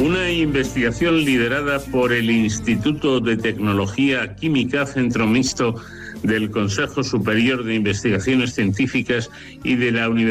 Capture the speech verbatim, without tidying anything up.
Una investigación liderada por el Instituto de Tecnología Química, Centro Mixto del Consejo Superior de Investigaciones Científicas y de la Universidad